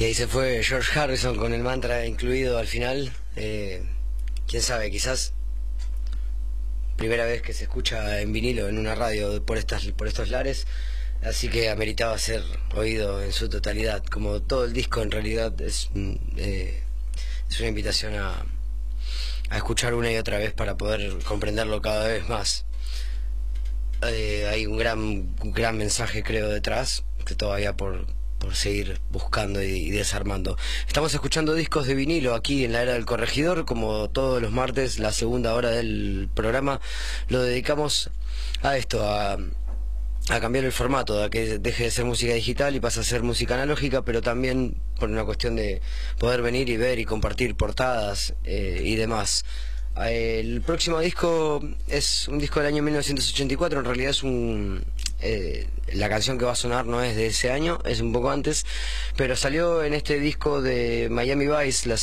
Y ahí se fue George Harrison con el mantra incluido al final. Quién sabe, quizás primera vez que se escucha en vinilo en una radio por estos lares, así que ameritaba ser oído en su totalidad. Como todo el disco en realidad es una invitación a escuchar una y otra vez para poder comprenderlo cada vez más. Hay un gran mensaje, creo, detrás, que todavía por seguir buscando y desarmando. Estamos escuchando discos de vinilo aquí en la Era del Corregidor. Como todos los martes, la segunda hora del programa lo dedicamos a esto, a cambiar el formato, a que deje de ser música digital y pase a ser música analógica, pero también por una cuestión de poder venir y ver y compartir portadas y demás. El próximo disco es un disco del año 1984, en realidad es la canción que va a sonar no es de ese año, es un poco antes, pero salió en este disco de Miami Vice,